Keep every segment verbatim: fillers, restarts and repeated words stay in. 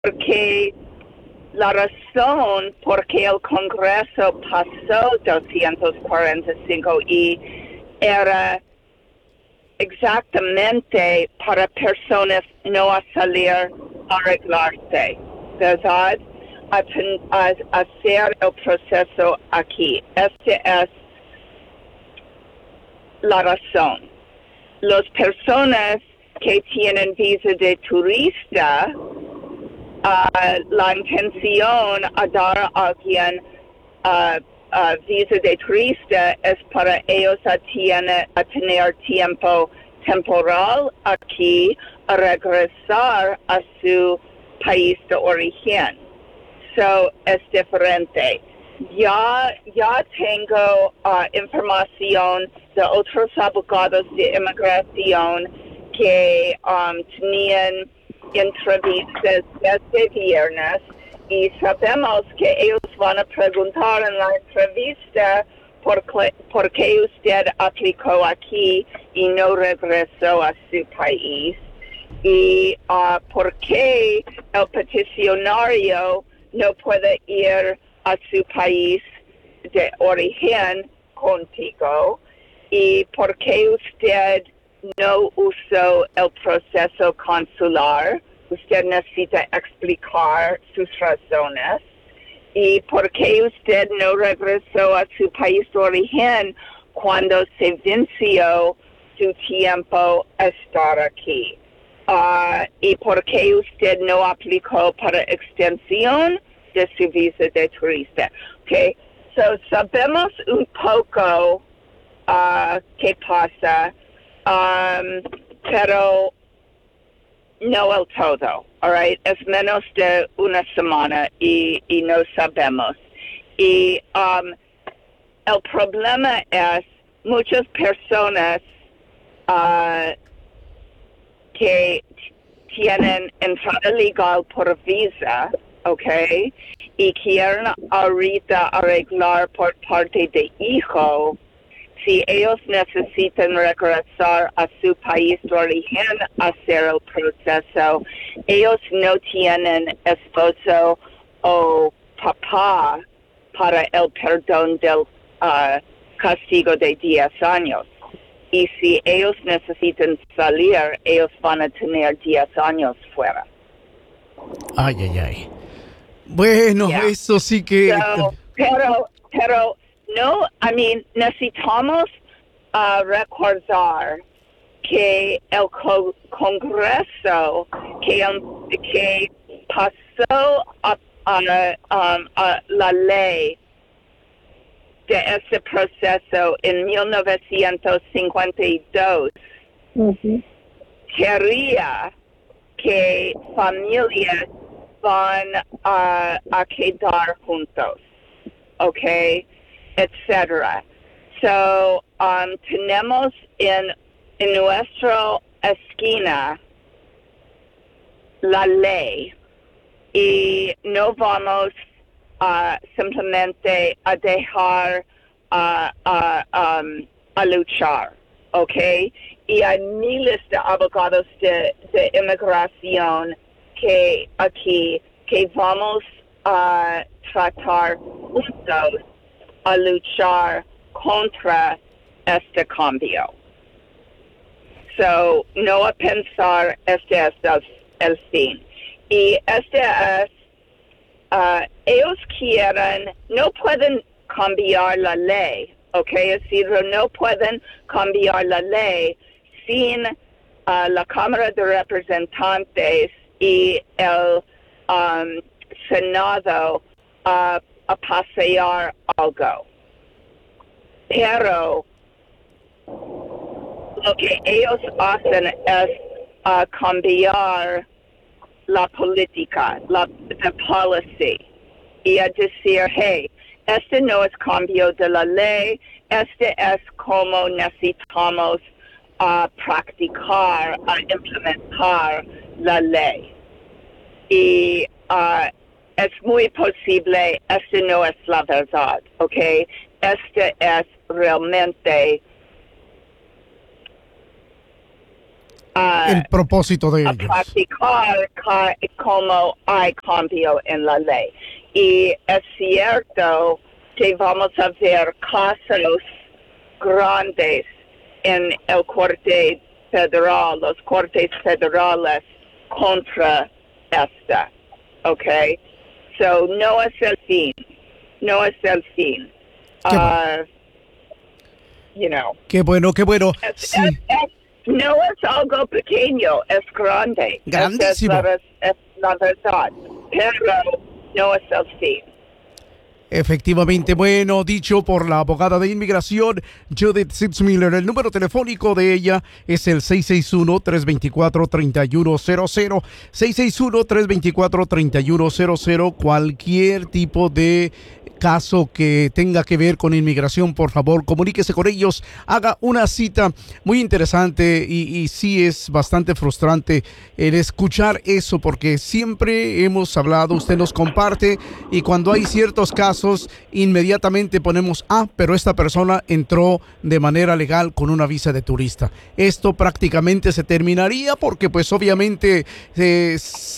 porque la razón por que el Congreso pasó doscientos cuarenta y cinco y era exactamente para personas no a salir a arreglarse, ¿verdad? A, a, a hacer el proceso aquí. Esta es la razón. Las personas que tienen visa de turista, uh, la intención a dar a alguien uh, uh, visa de turista es para ellos a, tiene, a tener tiempo temporal aquí, a regresar a su país de origen. So, es diferente. Ya, ya tengo uh, información de otros abogados de inmigración que um, tenían entrevistas este viernes y sabemos que ellos van a preguntar en la entrevista por, por qué usted aplicó aquí y no regresó a su país y uh, por qué el peticionario no puede ir a su país de origen contigo y por qué usted no usó el proceso consular. Usted necesita explicar sus razones y por qué usted no regresó a su país de origen cuando se venció su tiempo estar aquí. Uh, y por qué usted no aplicó para extensión de su visa de turista. Okay, so sabemos un poco uh, qué pasa, um, pero no el todo, all right? Es menos de una semana y, y no sabemos. Y um, el problema es muchas personas uh, que tienen entrada legal por visa, okay, y quieren ahorita arreglar por parte de hijo, si ellos necesitan regresar a su país de origen a hacer el proceso, ellos no tienen esposo o papá para el perdón del uh, castigo de diez años. Y si ellos necesitan salir, ellos van a tener diez años fuera. Ay, ay, ay. Bueno, yeah. Eso sí que... So, pero, pero, no, I mean, necesitamos uh, recordar que el co- Congreso que, um, que pasó a, a, um, a la ley de ese proceso en mil novecientos cincuenta y dos uh-huh. quería que familias van a, a quedar juntos, okay, etcétera. So, um, tenemos en, en nuestra esquina la ley y no vamos uh, simplemente a dejar uh, uh, um, a luchar, okay. Y hay miles de abogados de, de inmigración que aquí, que vamos a tratar juntos a luchar contra este cambio. So, no a pensar este es el, el fin. Y este es, uh, ellos quieren, no pueden cambiar la ley, ok, es decir, no pueden cambiar la ley sin uh, la Cámara de Representantes y el um, Senado uh, a pasear algo. Pero lo que ellos hacen es uh, cambiar la política, la the policy, y a decir, hey, este no es cambio de la ley, este es como necesitamos uh, practicar, uh, implementar la ley. Y uh, es muy posible, este no es la verdad, ¿ok? Este es realmente uh, el propósito de a ellos. practicar ca- como hay cambio en la ley. Y es cierto que vamos a ver casos grandes en el Corte Federal, los Cortes Federales contra esta, okay? So no es el fin, no es el fin. Qué Uh, you know. Qué bueno, qué bueno. Es, Sí. es, es, no es algo pequeño, es grande. Grandísimo. Es, es, es la verdad, pero no es el fin. Efectivamente, bueno, dicho por la abogada de inmigración Judith Sitzmiller. El número telefónico de ella es el seis seis uno, tres dos cuatro, tres uno cero cero, seis seis uno, tres dos cuatro, tres uno cero cero. Cualquier tipo de caso que tenga que ver con inmigración, por favor, comuníquese con ellos, haga una cita. Muy interesante y, y sí es bastante frustrante el escuchar eso, porque siempre hemos hablado, usted nos comparte, y cuando hay ciertos casos, inmediatamente ponemos, ah, pero esta persona entró de manera legal con una visa de turista. Esto prácticamente se terminaría porque pues obviamente eh,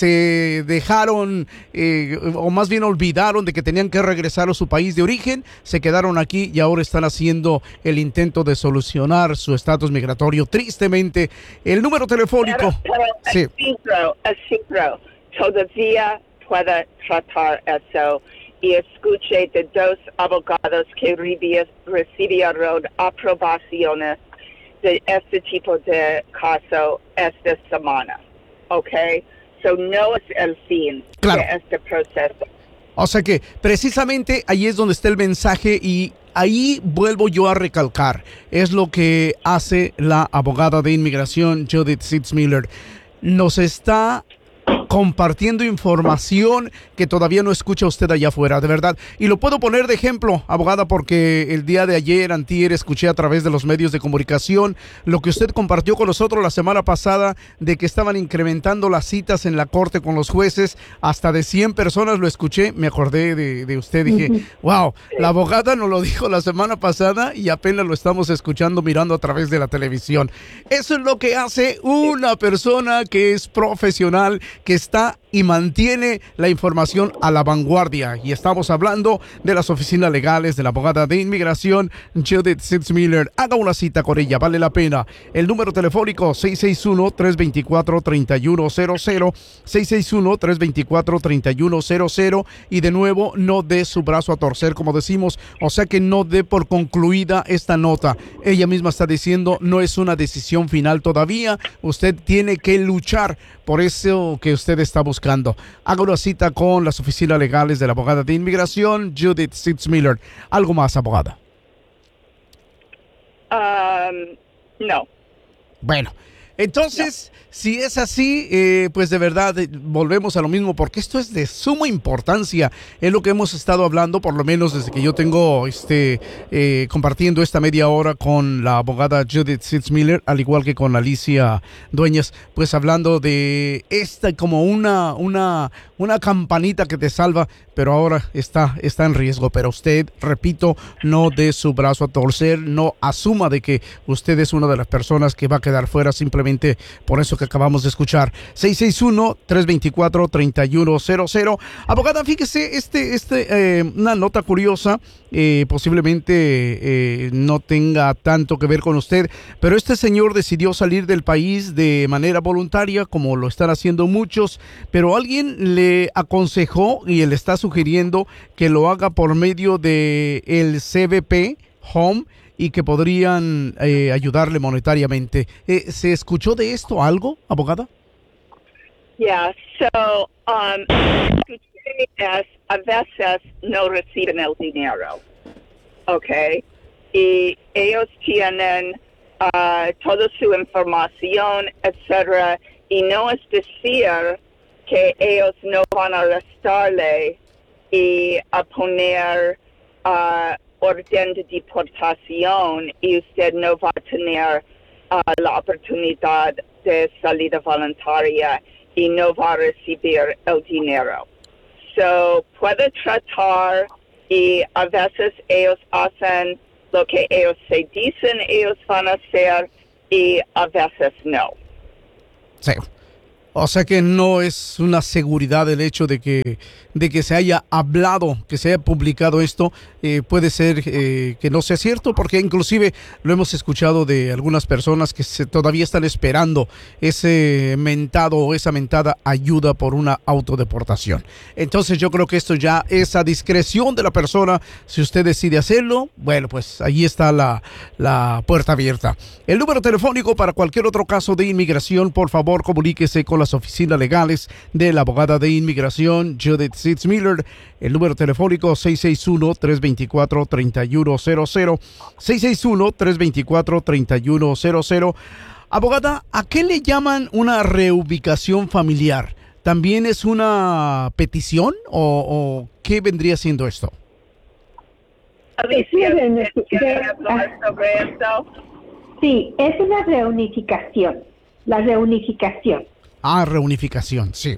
se dejaron, eh, o más bien olvidaron de que tenían que regresar a su país de origen, se quedaron aquí y ahora están haciendo el intento de solucionar su estatus migratorio. Tristemente, el número telefónico. Pero, pero sí. Isidro, Isidro, todavía puede tratar eso y escuché de dos abogados que recibieron aprobaciones de este tipo de caso esta semana, ¿ok? So no es el fin claro. de este proceso. O sea que precisamente ahí es donde está el mensaje y ahí vuelvo yo a recalcar. Es lo que hace la abogada de inmigración Judith Sitzmiller. Nos está compartiendo información que todavía no escucha usted allá afuera, de verdad. Y lo puedo poner de ejemplo, abogada, porque el día de ayer, antier, escuché a través de los medios de comunicación lo que usted compartió con nosotros la semana pasada de que estaban incrementando las citas en la corte con los jueces hasta de cien personas. Lo escuché, me acordé de, de usted, dije, uh-huh. wow, la abogada nos lo dijo la semana pasada y apenas lo estamos escuchando, mirando a través de la televisión. Eso es lo que hace una persona que es profesional, que está y mantiene la información a la vanguardia. Y estamos hablando de las oficinas legales de la abogada de inmigración Judith Sitzmiller. Haga una cita con ella, vale la pena. El número telefónico seis seis uno, tres dos cuatro, tres uno cero cero, seis seis uno, tres dos cuatro, tres uno cero cero. Y de nuevo, no dé su brazo a torcer, como decimos, o sea que no dé por concluida esta nota. Ella misma está diciendo, no es una decisión final todavía, usted tiene que luchar por eso que usted está buscando. Haga una cita con las oficinas legales de la abogada de inmigración Judith Sitzmiller. ¿Algo más, abogada? Um, no. Bueno, entonces, no. Si es así, eh, pues de verdad eh, volvemos a lo mismo, porque esto es de suma importancia. Es lo que hemos estado hablando, por lo menos desde que yo tengo este eh, compartiendo esta media hora con la abogada Judith Sitzmiller, al igual que con Alicia Dueñas, pues hablando de esta como una, una, una campanita que te salva, pero ahora está, está en riesgo. Pero usted, repito, no dé su brazo a torcer, no asuma de que usted es una de las personas que va a quedar fuera simplemente por eso que acabamos de escuchar. Seis seis uno, tres dos cuatro, tres uno cero cero. Abogada, fíjese, este, este, eh, una nota curiosa, eh, posiblemente eh, no tenga tanto que ver con usted, pero este señor decidió salir del país de manera voluntaria, como lo están haciendo muchos, pero alguien le aconsejó y le está sugiriendo que lo haga por medio de el C B P Home y que podrían eh, ayudarle monetariamente. Eh, ¿Se escuchó de esto algo, abogada? Yeah, so, um, escuché es, a veces no reciben el dinero, ¿ok? Y ellos tienen uh, toda su información, etcétera, y no es decir que ellos no van a arrestarle y a poner uh, orden de deportación y usted no va a tener uh, la oportunidad de salida voluntaria y no va a recibir el dinero. So, puede tratar y a veces ellos hacen lo que ellos se dicen ellos van a hacer y a veces no. Sí. O sea que no es una seguridad el hecho de que de que se haya hablado, que se haya publicado esto, eh, puede ser eh, que no sea cierto, porque inclusive lo hemos escuchado de algunas personas que se, todavía están esperando ese mentado o esa mentada ayuda por una autodeportación. Entonces yo creo que esto ya es a discreción de la persona. Si usted decide hacerlo, bueno, pues ahí está la, la puerta abierta. El número telefónico para cualquier otro caso de inmigración, por favor comuníquese con las oficinas legales de la abogada de inmigración Judith Sitzmiller. El número telefónico seis seis uno, tres dos cuatro, tres uno cero cero, seis seis uno, tres dos cuatro, tres uno cero cero. Abogada, ¿a qué le llaman una reubicación familiar? ¿También es una petición o, o qué vendría siendo esto? Alicia, ¿quieres hablar sobre esto? Sí, es una reunificación, la reunificación. Ah, reunificación, sí.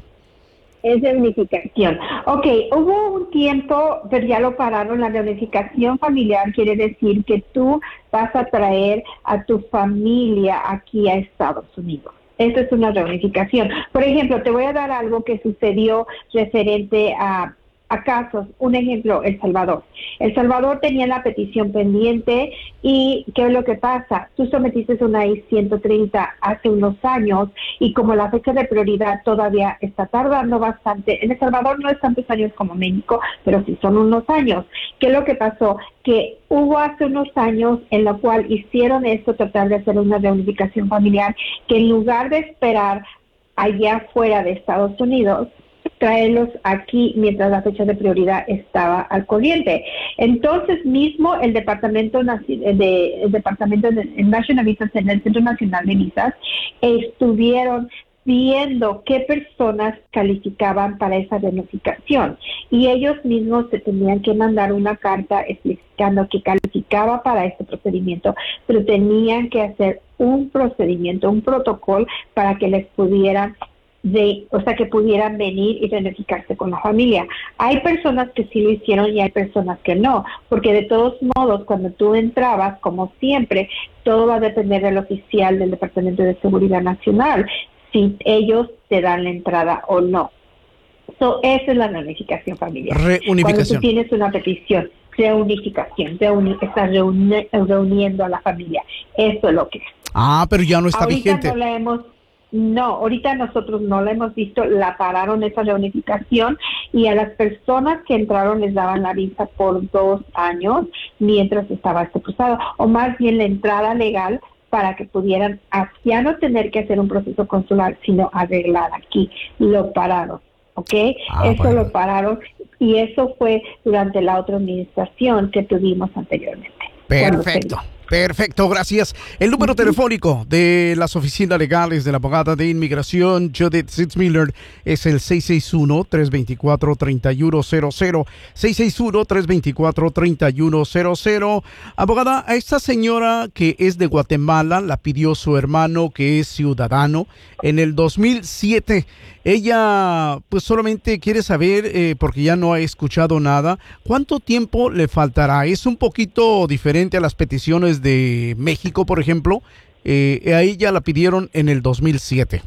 Es reunificación. Ok, hubo un tiempo, pero ya lo pararon. La reunificación familiar quiere decir que tú vas a traer a tu familia aquí a Estados Unidos. Eso es una reunificación. Por ejemplo, te voy a dar algo que sucedió referente a, a casos. Un ejemplo, El Salvador. El Salvador tenía la petición pendiente y ¿qué es lo que pasa? Tú sometiste una I ciento treinta hace unos años y como la fecha de prioridad todavía está tardando bastante. En El Salvador no es tantos años como México, pero sí son unos años. ¿Qué es lo que pasó? Que hubo hace unos años en la cual hicieron esto, tratar de hacer una reunificación familiar, que en lugar de esperar allá fuera de Estados Unidos, traerlos aquí mientras la fecha de prioridad estaba al corriente. Entonces mismo el Departamento de el Departamento de National Visas en el Centro Nacional de Visas estuvieron viendo qué personas calificaban para esa reunificación y ellos mismos se tenían que mandar una carta explicando que calificaba para este procedimiento, pero tenían que hacer un procedimiento, un protocolo para que les pudieran de, o sea, que pudieran venir y reunificarse con la familia. Hay personas que sí lo hicieron y hay personas que no, porque de todos modos, cuando tú entrabas, como siempre, todo va a depender del oficial del Departamento de Seguridad Nacional, si ellos te dan la entrada o no. So, esa es la reunificación familiar. Reunificación. Cuando tú tienes una petición, reunificación, reuni estás reuni reuniendo a la familia. Eso es lo que es. Ah, pero ya no está Ahorita vigente. No la hemos No, ahorita nosotros no la hemos visto, la pararon esa reunificación y a las personas que entraron les daban la visa por dos años mientras estaba este proceso, o más bien la entrada legal para que pudieran ya no tener que hacer un proceso consular, sino arreglar aquí. Lo pararon, ¿ok? Ah, eso bueno. lo pararon y eso fue durante la otra administración que tuvimos anteriormente. Perfecto. Perfecto, gracias. El número uh-huh. telefónico de las oficinas legales de la abogada de inmigración Judith Sitzmiller es el seis seis uno, tres dos cuatro, tres uno cero cero, seis seis uno, tres dos cuatro, tres uno cero cero. Abogada, a esta señora que es de Guatemala la pidió su hermano que es ciudadano en el dos mil siete. Ella pues solamente quiere saber, eh, porque ya no ha escuchado nada, ¿cuánto tiempo le faltará? Es un poquito diferente a las peticiones de México, por ejemplo. Eh, a ella la pidieron en el dos mil siete.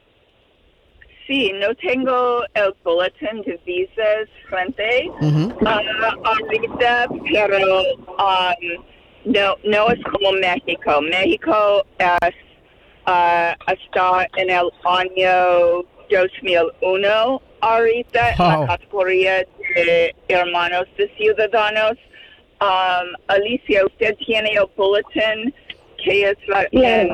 Sí, no tengo el bulletin de visas frente Uh-huh. uh, ahorita, pero um, no, no es como México. México es, uh, está en el año dos mil uno ahorita, Wow. en la categoría de hermanos de ciudadanos. Um, Alicia, ¿usted tiene el bulletin que es la, en,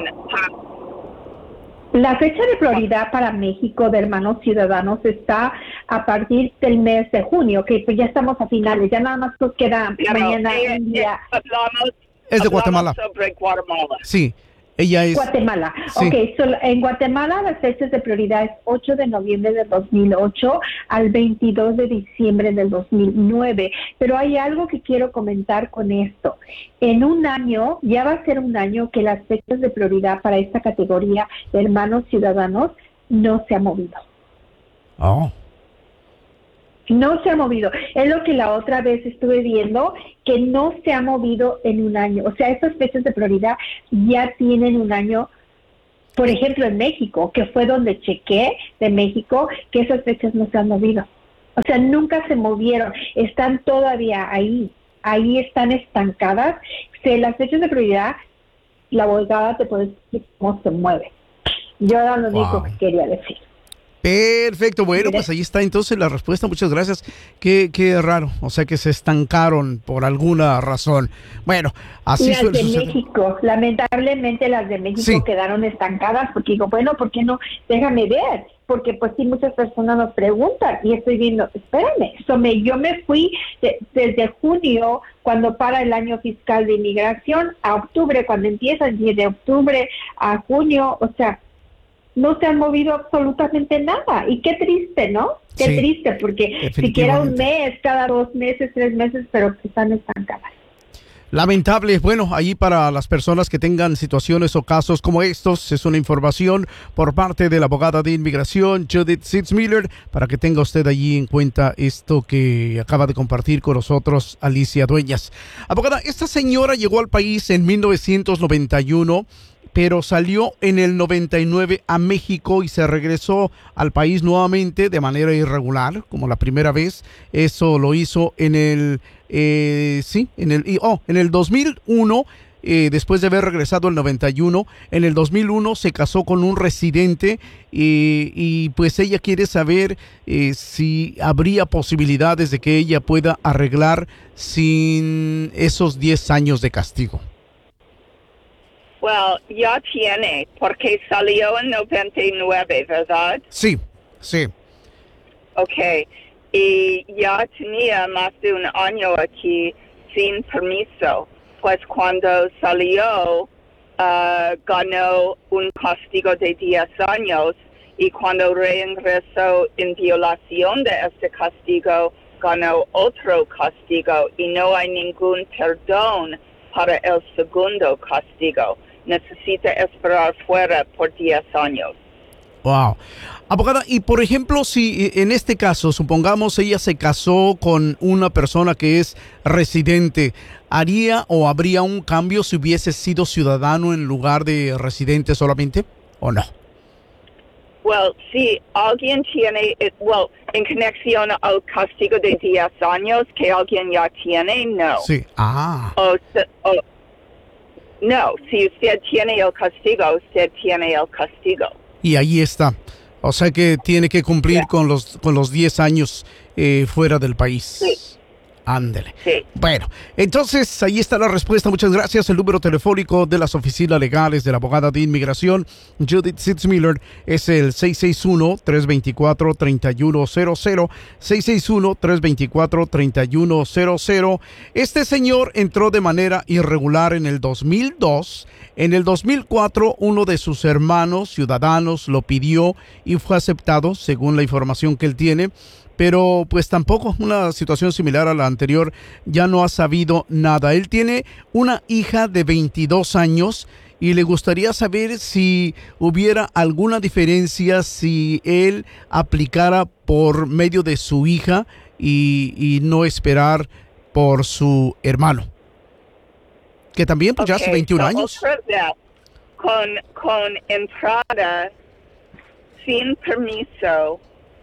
La fecha de prioridad para México de hermanos ciudadanos está a partir del mes de junio, que pues ya estamos a finales, ya nada más nos queda pero, mañana eh, un día. eh, hablamos, Es de hablamos Guatemala. sobre Guatemala. Sí, ella es... Guatemala. Sí. Ok, so, en Guatemala las fechas de prioridad es ocho de noviembre del dos mil ocho al veintidós de diciembre del dos mil nueve. Pero hay algo que quiero comentar con esto. En un año, ya va a ser un año que las fechas de prioridad para esta categoría de hermanos ciudadanos no se ha movido. Oh. No se ha movido. Es lo que la otra vez estuve viendo, que no se ha movido en un año. O sea, estas fechas de prioridad ya tienen un año Por ejemplo, en México, que fue donde chequé de México, que esas fechas no se han movido. O sea, nunca se movieron, están todavía ahí, ahí están estancadas. Si las fechas de prioridad, la abogada te puede decir cómo se mueve. Yo era lo único Wow. que quería decir. Perfecto, bueno, pues ahí está entonces la respuesta, muchas gracias. Qué, qué raro, o sea que se estancaron por alguna razón. Bueno, así Las suele de suceder. México, lamentablemente las de México Sí. quedaron estancadas, porque digo, bueno, ¿por qué no? Déjame ver, porque pues sí, muchas personas nos preguntan y estoy viendo, espérame, so me, yo me fui de- desde junio, cuando para el año fiscal de inmigración, a octubre, cuando empieza, y de octubre a junio, o sea, no se han movido absolutamente nada. Y qué triste, ¿no? Qué Sí, triste, porque siquiera un mes, cada dos meses, tres meses, pero que están estancadas. Lamentable. Bueno, ahí para las personas que tengan situaciones o casos como estos, es una información por parte de la abogada de inmigración, Judith Sitzmiller, para que tenga usted allí en cuenta esto que acaba de compartir con nosotros Alicia Dueñas. Abogada, esta señora llegó al país en mil novecientos noventa y uno, pero salió en el noventa y nueve a México y se regresó al país nuevamente de manera irregular, como la primera vez. Eso lo hizo en el, eh, sí, en el, y, oh, en el dos mil uno, eh, después de haber regresado el noventa y uno. En el dos mil uno se casó con un residente y, y pues ella quiere saber eh, si habría posibilidades de que ella pueda arreglar sin esos diez años de castigo. Well, ya tiene, porque salió en noventa y nueve, ¿verdad? Sí, sí. Okay. Y ya tenía más de un año aquí sin permiso. Pues cuando salió, uh, ganó un castigo de diez años y cuando reingresó en violación de este castigo, ganó otro castigo y no hay ningún perdón para el segundo castigo. Necesita esperar fuera por diez años. Wow. Abogada, y por ejemplo, si en este caso, supongamos ella se casó con una persona que es residente, ¿haría o habría un cambio si hubiese sido ciudadano en lugar de residente solamente o no? Well, si alguien tiene, it, well, en conexión al castigo de diez años que alguien ya tiene, no. Sí. Ah. O, o, no, si usted tiene el castigo, usted tiene el castigo. Y ahí está. O sea que tiene que cumplir Yeah. con los con los diez años eh, fuera del país. Sí. Ándele. Sí. Bueno, entonces ahí está la respuesta. Muchas gracias. El número telefónico de las oficinas legales de la abogada de inmigración, Judith Sitzmiller, es el seis seis uno, tres dos cuatro, tres uno cero cero. seis seis uno, tres dos cuatro, tres uno cero cero. Este señor entró de manera irregular en el dos mil dos. En el dos mil cuatro, uno de sus hermanos ciudadanos lo pidió y fue aceptado, según la información que él tiene. Pero pues tampoco, una situación similar a la anterior, ya no ha sabido nada. Él tiene una hija de veintidós años y le gustaría saber si hubiera alguna diferencia si él aplicara por medio de su hija y, y no esperar por su hermano, que también pues ya hace Okay, veintiún so años. otra vez, con, con entrada sin permiso,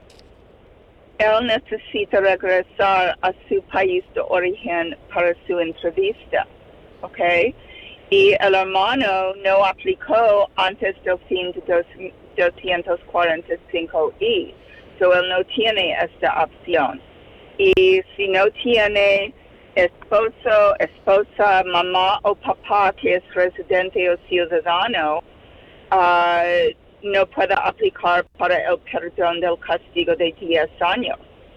él necesita regresar a su país de origen para su entrevista, ¿ok? Y el hermano no aplicó antes del fin de doscientos cuarenta y cinco I, so él no tiene esta opción. Y si no tiene esposo, esposa, mamá o papá que es residente o ciudadano, uh, no puede aplicar para el perdón del castigo de diez años.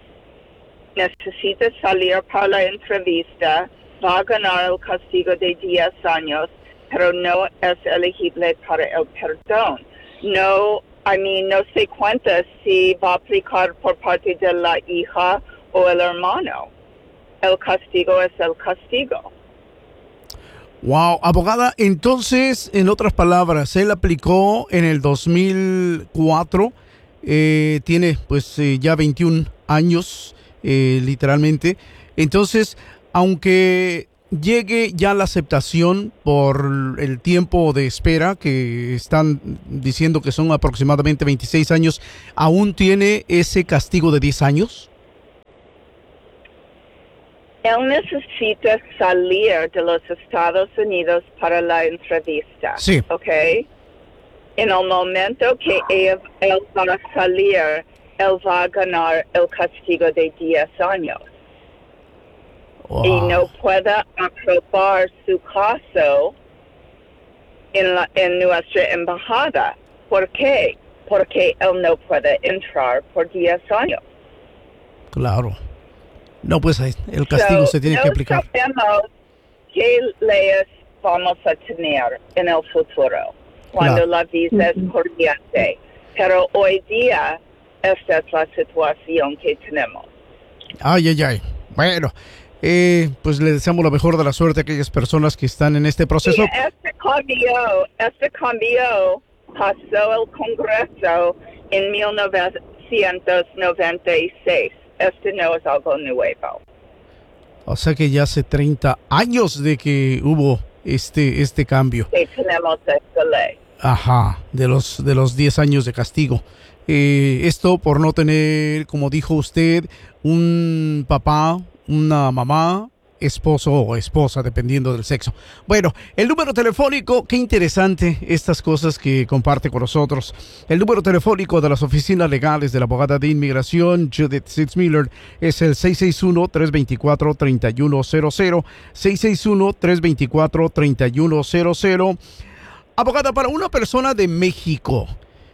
Necesita salir para la entrevista, va a ganar el castigo de diez años, pero no es elegible para el perdón. No, I mean, no se cuenta si va a aplicar por parte de la hija o el hermano. El castigo es el castigo. Wow, abogada, entonces, en otras palabras, él aplicó en el dos mil cuatro, eh, tiene pues eh, ya veintiún años, eh, literalmente. Entonces, aunque llegue ya la aceptación por el tiempo de espera, que están diciendo que son aproximadamente veintiséis años, ¿aún tiene ese castigo de diez años? Él necesita salir de los Estados Unidos para la entrevista. Sí. ¿Ok? En el momento que él, él va a salir, él va a ganar el castigo de diez años. Wow. Y no puede aprobar su caso en, la, en nuestra embajada. ¿Por qué? Porque él no puede entrar por diez años. Claro. No, pues el castigo so, se tiene no que aplicar. No sabemos qué leyes vamos a tener en el futuro cuando claro. la visa es corriente. Pero hoy día esta es la situación que tenemos. Ay, ay, ay. Bueno, eh, pues le deseamos la mejor de la suerte a aquellas personas que están en este proceso. Y este cambio, este cambio pasó el Congreso en mil novecientos noventa y seis. Este no es algo nuevo. O sea que ya hace treinta años de que hubo este este cambio. Que tenemos esta ley. Ajá, de los de los diez años de castigo. Eh, esto por no tener, como dijo usted, un papá, una mamá, esposo o esposa, dependiendo del sexo. Bueno, el número telefónico, qué interesante estas cosas que comparte con nosotros. El número telefónico de las oficinas legales de la abogada de inmigración, Judith Sitzmiller, es el seis seis uno, tres dos cuatro, tres uno cero cero, seis seis uno, tres dos cuatro, tres uno cero cero. Abogada, para una persona de México,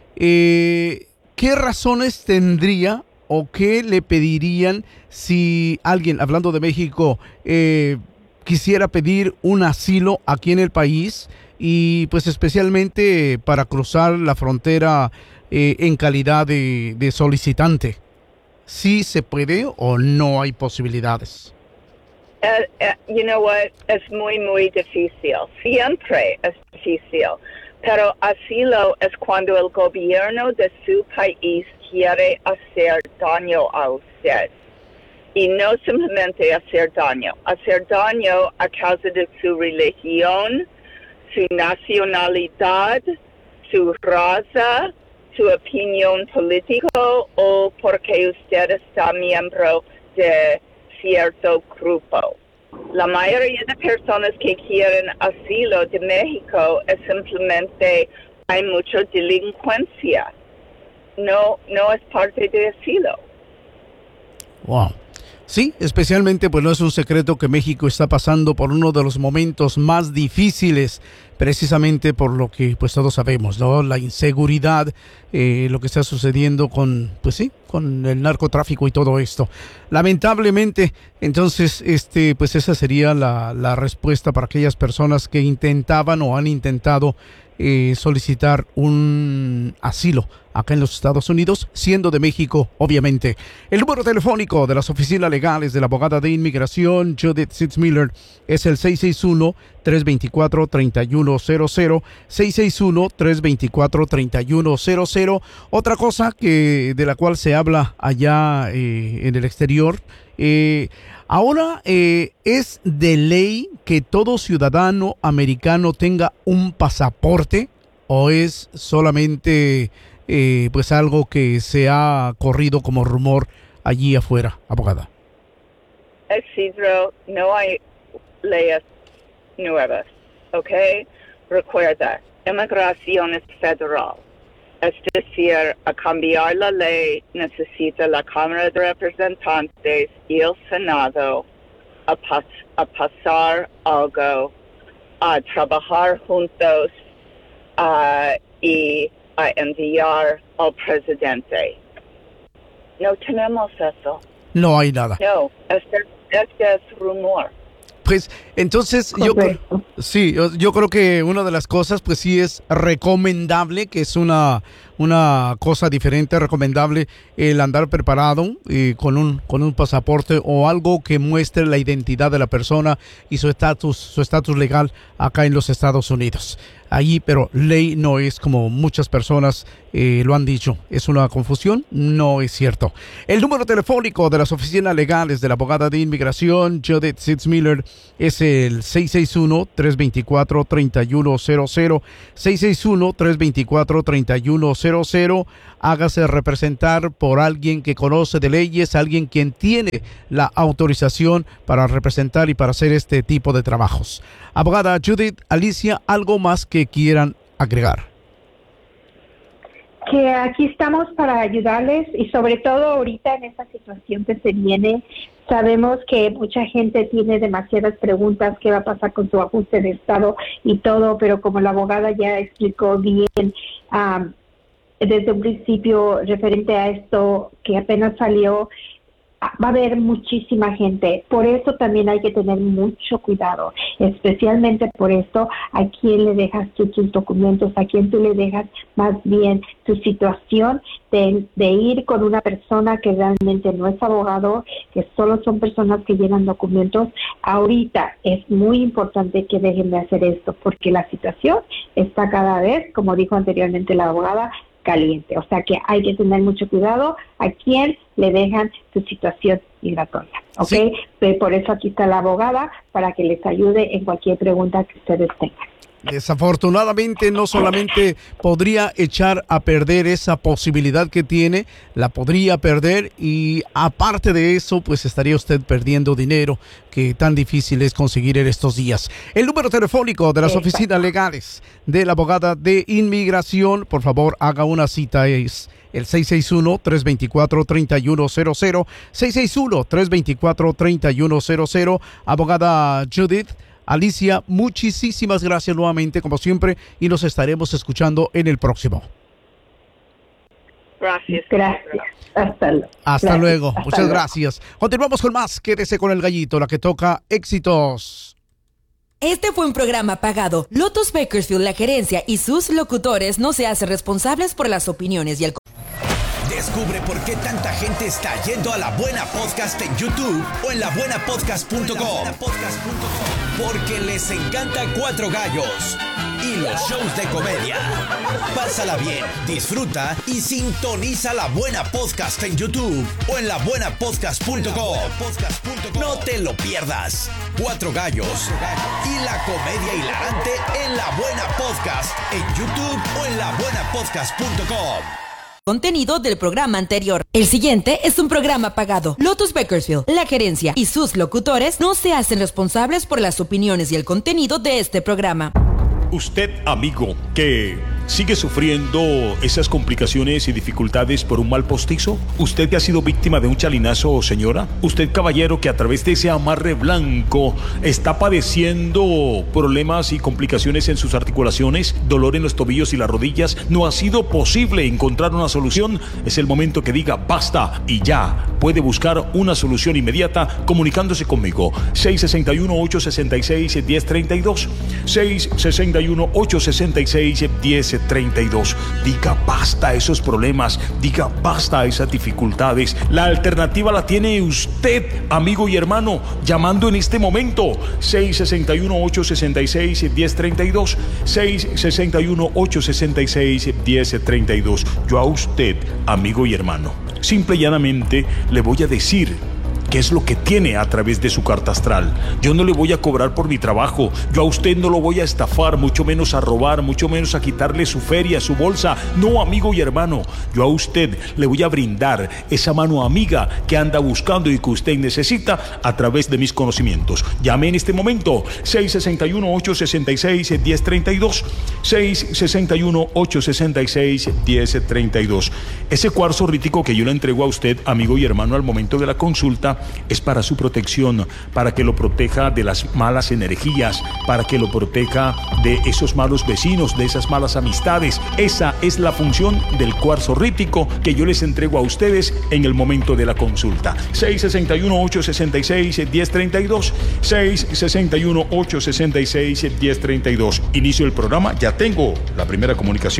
eh, ¿qué razones tendría o qué le pedirían si alguien, hablando de México, eh, quisiera pedir un asilo aquí en el país y pues especialmente para cruzar la frontera eh, en calidad de, de solicitante? ¿Sí se puede o no hay posibilidades? Uh, uh, you know what? Es muy, muy difícil. Siempre es difícil. Pero asilo es cuando el gobierno de su país quiere hacer daño a usted. Y no simplemente hacer daño. Hacer daño a causa de su religión, su nacionalidad, su raza, su opinión política o porque usted está miembro de cierto grupo. La mayoría de personas que quieren asilo de México es simplemente hay mucha delincuencia. No, no es parte de asilo. Wow. Sí, especialmente pues no es un secreto que México está pasando por uno de los momentos más difíciles, precisamente por lo que pues todos sabemos, ¿no? La inseguridad, eh, lo que está sucediendo con, pues sí, con el narcotráfico y todo esto. Lamentablemente, entonces, este, pues esa sería la, la respuesta para aquellas personas que intentaban o han intentado eh, solicitar un asilo acá en los Estados Unidos, siendo de México, obviamente. El número telefónico de las oficinas legales de la abogada de inmigración, Judith Sitzmiller, es el seis seis uno, tres dos cuatro, tres uno cero cero, seis seis uno, tres dos cuatro, tres uno cero cero. Otra cosa que de la cual se habla allá eh, en el exterior, eh, ahora eh, es de ley que todo ciudadano americano tenga un pasaporte, o es solamente eh, pues algo que se ha corrido como rumor allí afuera, abogada. Isidro, no hay leyes nuevas, ¿ok? Recuerda, inmigración es federal. Es decir, a cambiar la ley necesita la Cámara de Representantes y el Senado a, pas a pasar algo, a trabajar juntos uh, y a enviar al presidente. No tenemos eso. No hay nada. No, este, este es rumor. Pues entonces yo, sí, yo, yo creo que una de las cosas pues sí es recomendable, que es una, una cosa diferente, recomendable el andar preparado eh, con un con un pasaporte o algo que muestre la identidad de la persona y su estatus su estatus legal acá en los Estados Unidos. allí, pero ley no es como muchas personas eh, lo han dicho. ¿Es una confusión? No es cierto. El número telefónico de las oficinas legales de la abogada de inmigración Judith Sitzmiller es el seis seis uno, tres dos cuatro, tres uno cero cero, seis seis uno, tres dos cuatro, tres uno cero cero. Hágase representar por alguien que conoce de leyes, alguien quien tiene la autorización para representar y para hacer este tipo de trabajos. Abogada Judith, Alicia, ¿algo más que quieran agregar? Que aquí estamos para ayudarles y sobre todo ahorita en esta situación que se viene, sabemos que mucha gente tiene demasiadas preguntas, qué va a pasar con su ajuste de estado y todo, pero como la abogada ya explicó bien um, desde un principio referente a esto que apenas salió, va a haber muchísima gente. Por eso también hay que tener mucho cuidado, especialmente por esto, a quién le dejas tú tus documentos, a quién tú le dejas más bien tu situación de, de ir con una persona que realmente no es abogado, que solo son personas que llenan documentos. Ahorita es muy importante que dejen de hacer esto, porque la situación está cada vez, como dijo anteriormente la abogada, caliente. O sea que hay que tener mucho cuidado a quién le dejan su situación migratoria. ¿Ok? Sí. Por eso aquí está la abogada para que les ayude en cualquier pregunta que ustedes tengan. Desafortunadamente no solamente podría echar a perder esa posibilidad que tiene, la podría perder y aparte de eso pues estaría usted perdiendo dinero que tan difícil es conseguir en estos días. El número telefónico de las Exacto. oficinas legales de la abogada de inmigración, por favor haga una cita, es el seis seis uno, tres dos cuatro, tres uno cero cero, seis seis uno, tres dos cuatro, tres uno cero cero. Abogada Judith, Alicia, muchísimas gracias nuevamente, como siempre, y nos estaremos escuchando en el próximo. Gracias. Gracias. Hasta, luego. Hasta gracias. luego. Hasta Muchas luego. gracias. Continuamos con más. Quédese con el gallito, la que toca éxitos. Este fue un programa pagado. Lotus Bakersfield, la gerencia y sus locutores no se hacen responsables por las opiniones y el... Descubre por qué tanta gente está yendo a La Buena Podcast en YouTube o en la buena podcast punto com. Porque les encanta Cuatro Gallos y los shows de comedia. Pásala bien, disfruta y sintoniza La Buena Podcast en YouTube o en la buena podcast punto com. No te lo pierdas. Cuatro Gallos y la comedia hilarante en La Buena Podcast en YouTube o en la buena podcast punto com. Contenido del programa anterior. El siguiente es un programa pagado. Lotus Bakersfield, la gerencia y sus locutores no se hacen responsables por las opiniones y el contenido de este programa. Usted, amigo, que sigue sufriendo esas complicaciones y dificultades por un mal postizo. Usted que ha sido víctima de un chalinazo, señora. Usted, caballero, que a través de ese amarre blanco está padeciendo problemas y complicaciones en sus articulaciones, dolor en los tobillos y las rodillas. No ha sido posible encontrar una solución. Es el momento que diga basta y ya. Puede buscar una solución inmediata comunicándose conmigo. seis seis uno, ocho seis seis, uno cero tres dos. seis seis uno, ocho seis seis, uno cero tres dos. Diga basta a esos problemas, diga basta a esas dificultades. La alternativa la tiene usted, amigo y hermano, llamando en este momento. seis seis uno, ocho seis seis, uno cero tres dos. seis seis uno, ocho seis seis, uno cero tres dos. Yo a usted, amigo y hermano, simple y llanamente le voy a decir qué es lo que tiene a través de su carta astral. Yo no le voy a cobrar por mi trabajo, yo a usted no lo voy a estafar, mucho menos a robar, mucho menos a quitarle su feria, su bolsa. No, amigo y hermano, yo a usted le voy a brindar esa mano amiga que anda buscando y que usted necesita a través de mis conocimientos. Llame en este momento, seis seis uno, ocho seis seis, uno cero tres dos, seis seis uno, ocho seis seis, uno cero tres dos. Ese cuarzo rítico que yo le entrego a usted, amigo y hermano, al momento de la consulta, es para su protección, para que lo proteja de las malas energías, para que lo proteja de esos malos vecinos, de esas malas amistades. Esa es la función del cuarzo rítico que yo les entrego a ustedes en el momento de la consulta. seis seis uno, ocho seis seis, uno cero tres dos, seis seis uno, ocho seis seis, uno cero tres dos. Inicio el programa, ya tengo la primera comunicación.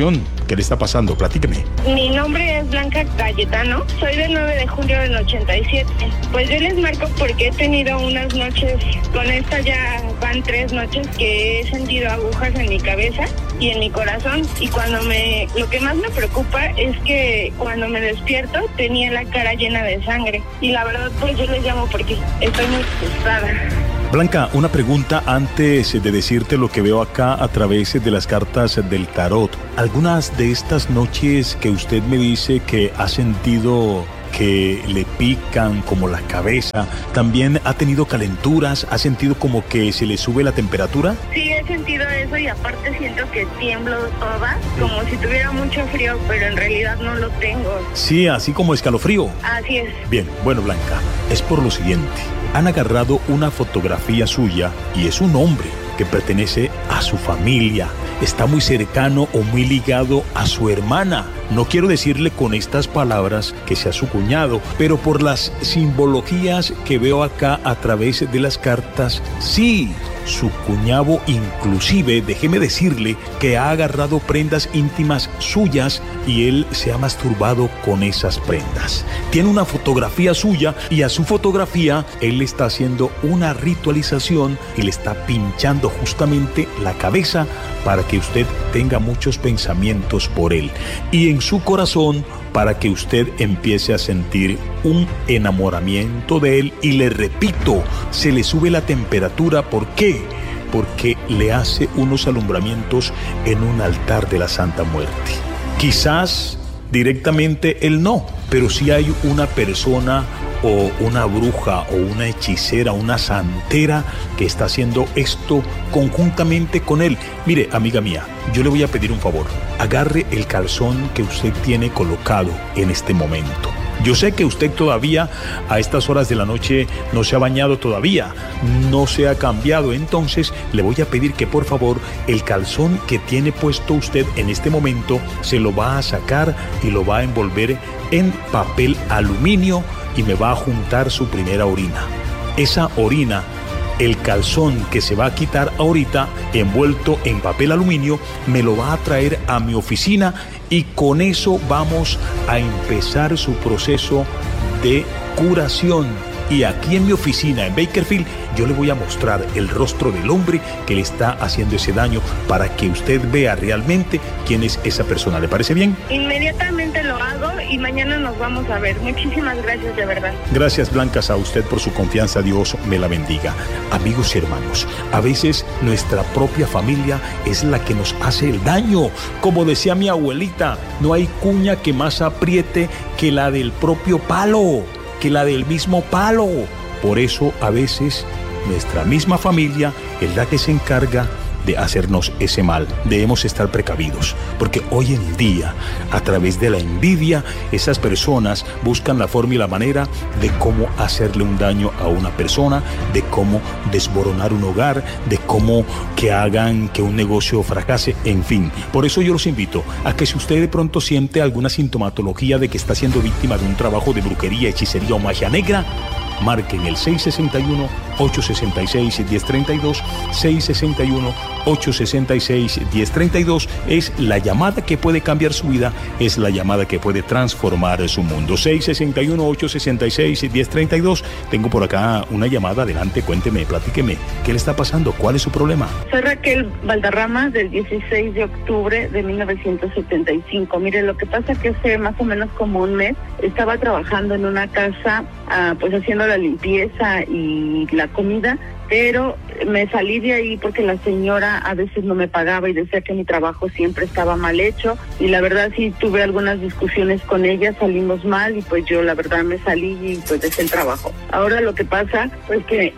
¿Qué le está pasando? Platíqueme. Mi nombre es Blanca Cayetano, soy del nueve de julio del ochenta y siete. Pues yo les marco porque he tenido unas noches, con esta ya van tres noches que he sentido agujas en mi cabeza y en mi corazón, y cuando me, lo que más me preocupa es que cuando me despierto tenía la cara llena de sangre, y la verdad pues yo les llamo porque estoy muy asustada. Blanca, una pregunta antes de decirte lo que veo acá a través de las cartas del tarot. Algunas de estas noches que usted me dice que ha sentido que le pican como la cabeza, ¿también ha tenido calenturas? ¿Ha sentido como que se le sube la temperatura? Sí, he sentido eso, y aparte siento que tiemblo toda, como si tuviera mucho frío, pero en realidad no lo tengo. Sí, así como escalofrío. Así es. Bien, bueno, Blanca, es por lo siguiente. Han agarrado una fotografía suya y es un hombre que pertenece a su familia. Está muy cercano o muy ligado a su hermana. No quiero decirle con estas palabras que sea su cuñado, pero por las simbologías que veo acá a través de las cartas, sí, su cuñado inclusive, déjeme decirle que ha agarrado prendas íntimas suyas y él se ha masturbado con esas prendas. Tiene una fotografía suya y a su fotografía él le está haciendo una ritualización y le está pinchando justamente la cabeza para que usted tenga muchos pensamientos por él, y en su corazón para que usted empiece a sentir un enamoramiento de él. Y le repito, se le sube la temperatura. ¿Por qué? Porque le hace unos alumbramientos en un altar de la Santa Muerte. Quizás directamente él no, pero sí hay una persona o una bruja o una hechicera, una santera que está haciendo esto conjuntamente con él. Mire, amiga mía, yo le voy a pedir un favor. Agarre el calzón que usted tiene colocado en este momento. Yo sé que usted todavía a estas horas de la noche no se ha bañado todavía, no se ha cambiado, entonces le voy a pedir que por favor el calzón que tiene puesto usted en este momento se lo va a sacar y lo va a envolver en papel aluminio y me va a juntar su primera orina. Esa orina, el calzón que se va a quitar ahorita envuelto en papel aluminio, me lo va a traer a mi oficina y con eso vamos a empezar su proceso de curación. Y aquí en mi oficina en Bakersfield yo le voy a mostrar el rostro del hombre que le está haciendo ese daño para que usted vea realmente quién es esa persona. ¿Le parece bien? Inmediatamente lo hago y mañana nos vamos a ver. Muchísimas gracias, de verdad. Gracias, Blancas, a usted por su confianza. Dios me la bendiga. Amigos y hermanos, a veces nuestra propia familia es la que nos hace el daño. Como decía mi abuelita, no hay cuña que más apriete que la del propio palo, que la del mismo palo. Por eso a veces nuestra misma familia es la que se encarga de hacernos ese mal. Debemos estar precavidos, porque hoy en día, a través de la envidia, esas personas buscan la forma y la manera de cómo hacerle un daño a una persona, de cómo desboronar un hogar, de cómo que hagan que un negocio fracase, en fin. Por eso yo los invito a que si usted de pronto siente alguna sintomatología de que está siendo víctima de un trabajo de brujería, hechicería o magia negra, marquen el seis seis uno, ocho seis seis, uno cero tres dos, seis seis uno, ocho seis seis, uno cero tres dos. Es la llamada que puede cambiar su vida, es la llamada que puede transformar su mundo. seis seis uno, ocho seis seis, uno cero tres dos. Tengo por acá una llamada, adelante, cuénteme, platíqueme, ¿qué le está pasando? ¿Cuál es su problema? Soy Raquel Valderrama, del dieciséis de octubre de mil novecientos setenta y cinco. Mire, lo que pasa que hace más o menos como un mes estaba trabajando en una casa, uh, pues haciendo la limpieza y la comida, pero me salí de ahí porque la señora a veces no me pagaba y decía que mi trabajo siempre estaba mal hecho, y la verdad sí tuve algunas discusiones con ella, salimos mal y pues yo la verdad me salí y pues dejé el trabajo. Ahora lo que pasa pues que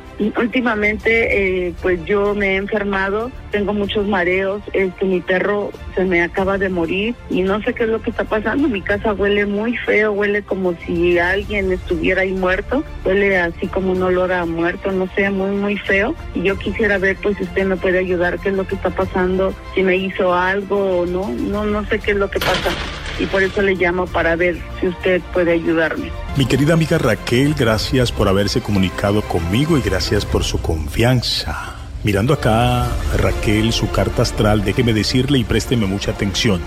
últimamente eh, pues yo me he enfermado, tengo muchos mareos, este mi perro se me acaba de morir y no sé qué es lo que está pasando. Mi casa huele muy feo, huele como si alguien estuviera ahí muerto, huele así como un olor a muerto, no sé, muy muy feo, y yo quisiera ver pues si usted me puede ayudar, qué es lo que está pasando, si me hizo algo o no, no, no sé qué es lo que pasa, y por eso le llamo para ver si usted puede ayudarme. Mi querida amiga Raquel, gracias por haberse comunicado conmigo y gracias por su confianza. Mirando acá, Raquel, su carta astral, déjeme decirle y présteme mucha atención.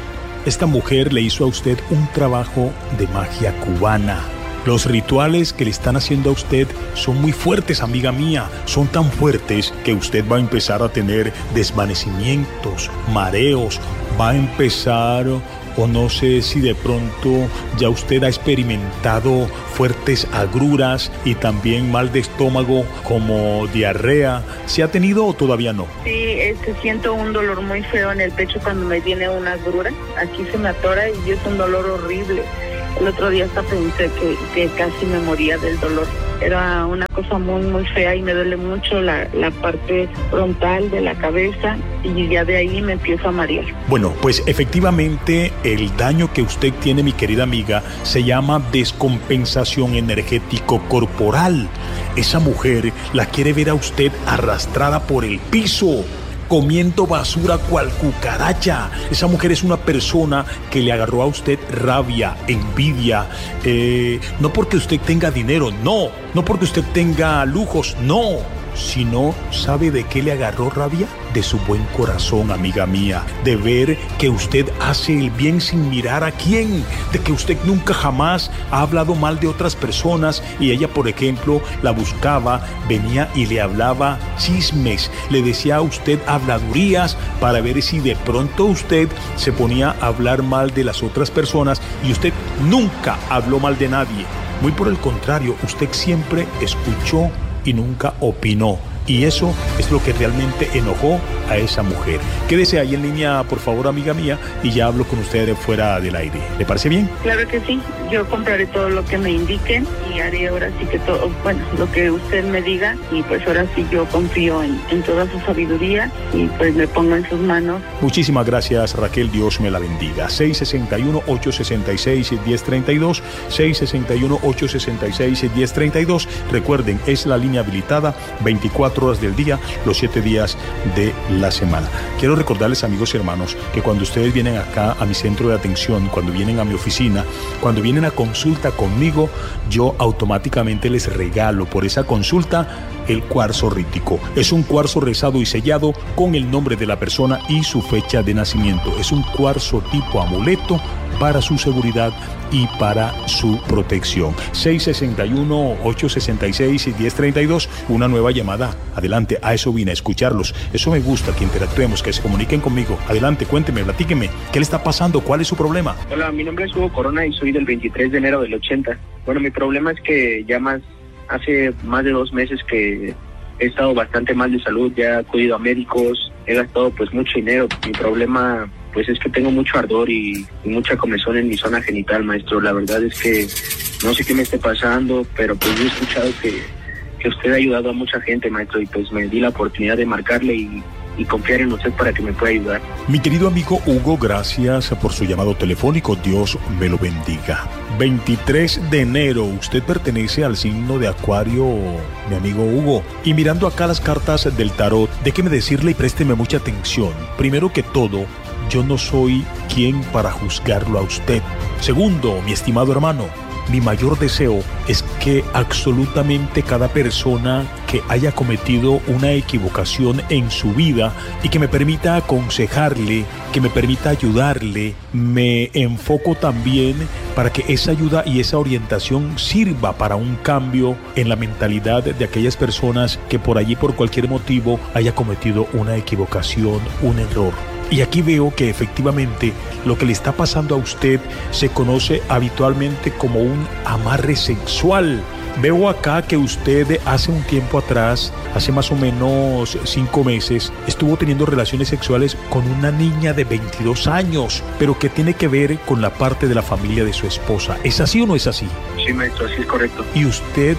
esta mujer le hizo a usted un trabajo de magia cubana. Los rituales que le están haciendo a usted son muy fuertes, amiga mía. Son tan fuertes que usted va a empezar a tener desvanecimientos, mareos, va a empezar, o no sé si de pronto ya usted ha experimentado fuertes agruras y también mal de estómago como diarrea. ¿Se ha tenido o todavía no? Sí, este, siento un dolor muy feo en el pecho cuando me viene una agrura. Aquí se me atora y es un dolor horrible. El otro día hasta pensé que, que casi me moría del dolor. Era una cosa muy, muy fea y me duele mucho la, la parte frontal de la cabeza y ya de ahí me empiezo a marear. Bueno, pues efectivamente el daño que usted tiene, mi querida amiga, se llama descompensación energético corporal. Esa mujer la quiere ver a usted arrastrada por el piso, comiendo basura cual cucaracha. Esa mujer es una persona que le agarró a usted rabia, envidia, eh, no porque usted tenga dinero, no, no porque usted tenga lujos, no, sino ¿sabe de qué le agarró rabia? De su buen corazón, amiga mía, de ver que usted hace el bien sin mirar a quién, de que usted nunca jamás ha hablado mal de otras personas y ella, por ejemplo, la buscaba, venía y le hablaba chismes, le decía a usted habladurías para ver si de pronto usted se ponía a hablar mal de las otras personas y usted nunca habló mal de nadie. Muy por el contrario, usted siempre escuchó y nunca opinó. Y eso es lo que realmente enojó a esa mujer. Quédese ahí en línea, por favor, amiga mía, y ya hablo con usted fuera del aire. ¿Le parece bien? Claro que sí. Yo compraré todo lo que me indiquen y haré ahora sí que todo, bueno, lo que usted me diga. Y pues ahora sí yo confío en, en toda su sabiduría y pues me pongo en sus manos. Muchísimas gracias, Raquel. Dios me la bendiga. seis seis uno, ocho seis seis, uno cero tres dos. seis seis uno, ocho seis seis, uno cero tres dos. Recuerden, es la línea habilitada veinticuatro horas del día, los siete días de la semana. Quiero recordarles, amigos y hermanos, que cuando ustedes vienen acá a mi centro de atención, cuando vienen a mi oficina, cuando vienen a consulta conmigo, yo automáticamente les regalo por esa consulta el cuarzo rítico. Es un cuarzo rezado y sellado con el nombre de la persona y su fecha de nacimiento. Es un cuarzo tipo amuleto para su seguridad y para su protección. seis seis uno, ocho seis seis, uno cero tres dos, una nueva llamada. Adelante, a eso vine, a escucharlos. Eso me gusta, que interactuemos, que se comuniquen conmigo. Adelante, cuénteme, platíqueme. ¿Qué le está pasando? ¿Cuál es su problema? Hola, mi nombre es Hugo Corona y soy del veintitrés de enero del ochenta. Bueno, mi problema es que ya más, hace más de dos meses que he estado bastante mal de salud, ya he acudido a médicos, he gastado pues mucho dinero. Mi problema pues es que tengo mucho ardor y, y mucha comezón en mi zona genital, maestro. La verdad es que no sé qué me esté pasando, pero pues yo he escuchado que, que usted ha ayudado a mucha gente, maestro, y pues me di la oportunidad de marcarle y, y confiar en usted para que me pueda ayudar. Mi querido amigo Hugo, gracias por su llamado telefónico. Dios me lo bendiga. veintitrés de enero, usted pertenece al signo de Acuario, mi amigo Hugo. Y mirando acá las cartas del tarot, déjeme decirle y présteme mucha atención. Primero que todo, yo no soy quien para juzgarlo a usted. Segundo, mi estimado hermano, mi mayor deseo es que absolutamente cada persona que haya cometido una equivocación en su vida y que me permita aconsejarle, que me permita ayudarle, me enfoco también para que esa ayuda y esa orientación sirva para un cambio en la mentalidad de aquellas personas que por allí, por cualquier motivo, haya cometido una equivocación, un error. Y aquí veo que efectivamente lo que le está pasando a usted se conoce habitualmente como un amarre sexual. Veo acá que usted hace un tiempo atrás, hace más o menos cinco meses, estuvo teniendo relaciones sexuales con una niña de veintidós años, pero que tiene que ver con la parte de la familia de su esposa. ¿Es así o no es así? Sí, maestro, así es correcto. Y usted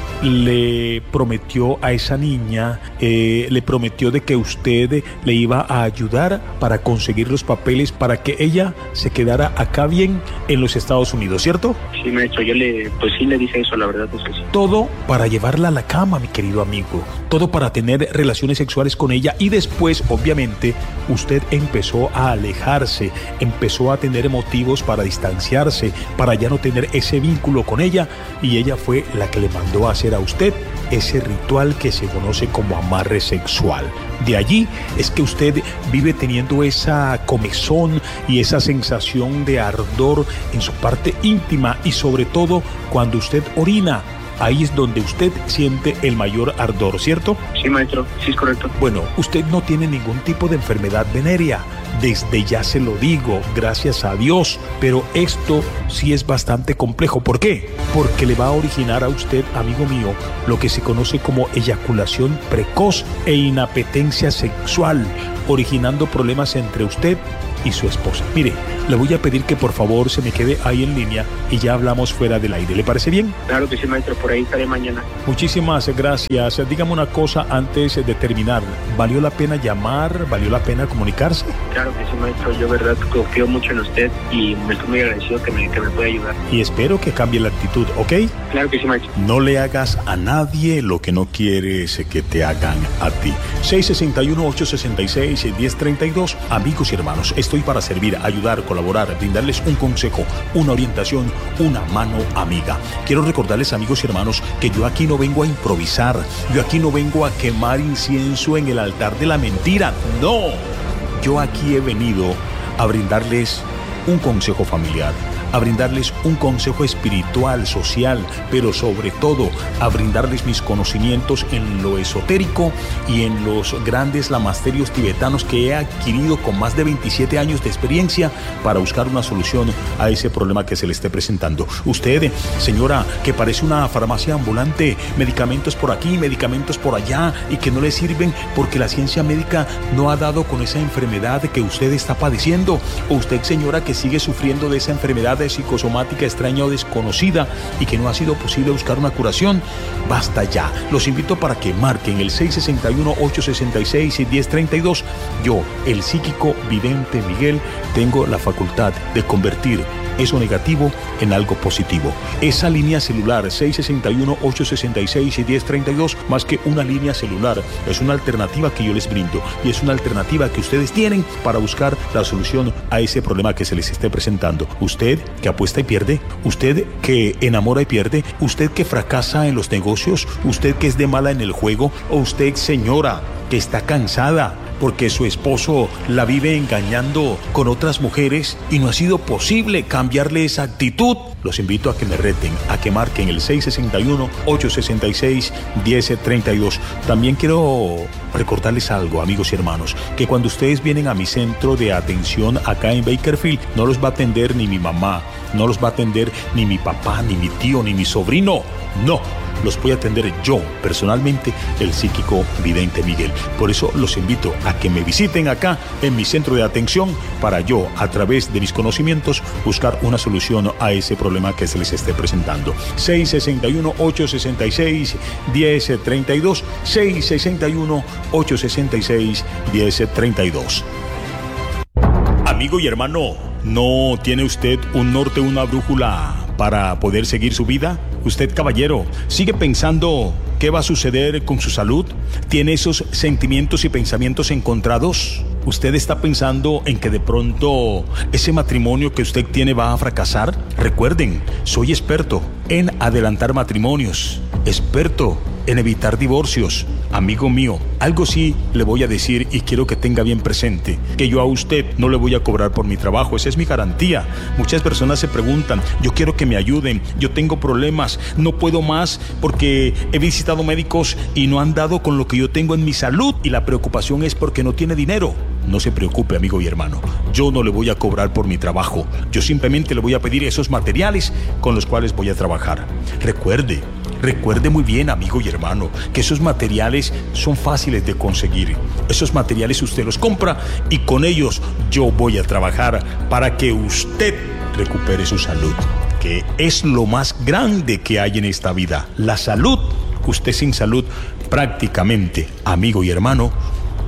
le prometió a esa niña, eh, le prometió de que usted le iba a ayudar para conseguir los papeles para que ella se quedara acá bien en los Estados Unidos, ¿cierto? Sí, maestro, yo le, pues sí le dije eso, la verdad es que sí. Todo todo para llevarla a la cama, mi querido amigo, todo para tener relaciones sexuales con ella, y después, obviamente, usted empezó a alejarse, empezó a tener motivos para distanciarse, para ya no tener ese vínculo con ella, y ella fue la que le mandó a hacer a usted ese ritual que se conoce como amarre sexual. De allí es que usted vive teniendo esa comezón y esa sensación de ardor en su parte íntima, y sobre todo cuando usted orina. Ahí es donde usted siente el mayor ardor, ¿cierto? Sí, maestro, sí es correcto. Bueno, usted no tiene ningún tipo de enfermedad venérea, desde ya se lo digo, gracias a Dios, pero esto sí es bastante complejo. ¿Por qué? Porque le va a originar a usted, amigo mío, lo que se conoce como eyaculación precoz e inapetencia sexual, originando problemas entre usted y su esposa. Mire, le voy a pedir que por favor se me quede ahí en línea y ya hablamos fuera del aire. ¿Le parece bien? Claro que sí, maestro, por ahí estaré mañana. Muchísimas gracias. Dígame una cosa antes de terminar. ¿Valió la pena llamar? ¿Valió la pena comunicarse? Claro que sí, maestro. Yo, verdad, confío mucho en usted y me estoy muy agradecido que me, que me pueda ayudar. Y espero que cambie la actitud, ¿ok? Claro que sí, maestro. No le hagas a nadie lo que no quieres que te hagan a ti. seis seis uno, ocho seis seis, uno cero tres dos. Amigos y hermanos, estoy para servir, ayudar, colaborar, brindarles un consejo, una orientación, una mano amiga. Quiero recordarles, amigos y hermanos, que yo aquí no vengo a improvisar, yo aquí no vengo a quemar incienso en el altar de la mentira, no. Yo aquí he venido a brindarles un consejo familiar, a brindarles un consejo espiritual, social, pero sobre todo a brindarles mis conocimientos en lo esotérico y en los grandes lamasterios tibetanos que he adquirido con más de veintisiete años de experiencia para buscar una solución a ese problema que se le esté presentando. Usted, señora, que parece una farmacia ambulante, medicamentos por aquí, medicamentos por allá, y que no le sirven porque la ciencia médica no ha dado con esa enfermedad que usted está padeciendo, o usted, señora, que sigue sufriendo de esa enfermedad de psicosomática extraña o desconocida y que no ha sido posible buscar una curación, basta ya. Los invito para que marquen el seis seis uno, ocho seis seis, uno cero tres dos. Yo, el psíquico vidente Miguel, tengo la facultad de convertir eso negativo en algo positivo. Esa línea celular seis seis uno, ocho seis seis, uno cero tres dos, más que una línea celular, es una alternativa que yo les brindo, y es una alternativa que ustedes tienen para buscar la solución a ese problema que se les esté presentando. Usted que apuesta y pierde, usted que enamora y pierde, usted que fracasa en los negocios, usted que es de mala en el juego, o usted, señora, que está cansada porque su esposo la vive engañando con otras mujeres y no ha sido posible cambiarle esa actitud. Los invito a que me reten, a que marquen el seis seis uno, ocho seis seis, uno cero tres dos. También quiero recordarles algo, amigos y hermanos, que cuando ustedes vienen a mi centro de atención acá en Bakersfield, no los va a atender ni mi mamá, no los va a atender ni mi papá, ni mi tío, ni mi sobrino, no. Los voy a atender yo, personalmente, el psíquico vidente Miguel. Por eso los invito a que me visiten acá en mi centro de atención para yo, a través de mis conocimientos, buscar una solución a ese problema que se les esté presentando. seis seis uno, ocho seis seis, uno cero tres dos, seis seis uno, ocho seis seis, uno cero tres dos. Amigo y hermano, ¿no tiene usted un norte, una brújula para poder seguir su vida? Usted, caballero, ¿sigue pensando qué va a suceder con su salud? ¿Tiene esos sentimientos y pensamientos encontrados? ¿Usted está pensando en que de pronto ese matrimonio que usted tiene va a fracasar? Recuerden, soy experto en adelantar matrimonios, experto en evitar divorcios. Amigo mío, algo sí le voy a decir y quiero que tenga bien presente, que yo a usted no le voy a cobrar por mi trabajo, esa es mi garantía. Muchas personas se preguntan, yo quiero que me ayuden, yo tengo problemas, no puedo más porque he visitado médicos y no han dado con lo que yo tengo en mi salud, y la preocupación es porque no tiene dinero. No se preocupe, amigo y hermano, yo no le voy a cobrar por mi trabajo, yo simplemente le voy a pedir esos materiales con los cuales voy a trabajar. Recuerde, Recuerde muy bien, amigo y hermano, que esos materiales son fáciles de conseguir. Esos materiales usted los compra y con ellos yo voy a trabajar para que usted recupere su salud, que es lo más grande que hay en esta vida, la salud. Usted sin salud prácticamente, amigo y hermano,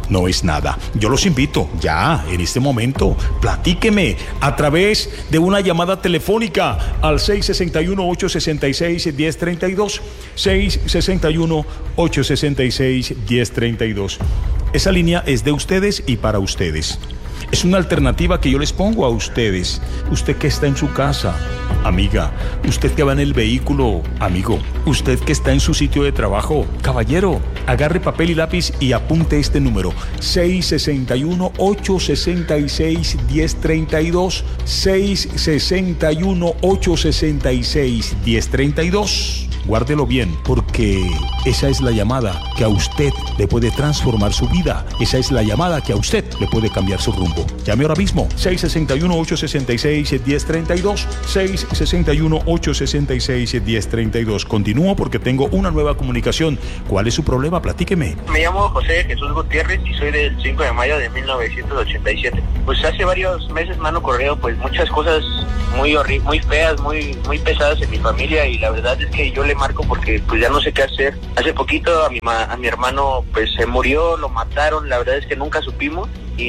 no es nada. Yo los invito ya en este momento, platíqueme a través de una llamada telefónica al seis seis uno, ocho seis seis, uno cero tres dos, seis seis uno, ocho seis seis, uno cero tres dos. Esa línea es de ustedes y para ustedes. Es una alternativa que yo les pongo a ustedes. Usted que está en su casa, amiga. Usted que va en el vehículo, amigo. Usted que está en su sitio de trabajo, caballero. Agarre papel y lápiz y apunte este número. seis seis uno, ocho seis seis, uno cero tres dos. seis seis uno, ocho seis seis, uno cero tres dos. Guárdelo bien, porque esa es la llamada que a usted le puede transformar su vida. Esa es la llamada que a usted le puede cambiar su rumbo. Llame ahora mismo. seis seis uno, ocho seis seis, uno cero tres dos. seis seis uno, ocho seis seis, uno cero tres dos. Continúo porque tengo una nueva comunicación. ¿Cuál es su problema? Platíqueme. Me llamo José Jesús Gutiérrez y soy del cinco de mayo de mil novecientos ochenta y siete. Pues hace varios meses me han ocurrido pues muchas cosas muy horribles, muy feas, muy muy pesadas en mi familia, y la verdad es que yo le marco porque pues ya no sé qué hacer. Hace poquito a mi ma- a mi hermano pues se murió, lo mataron, la verdad es que nunca supimos,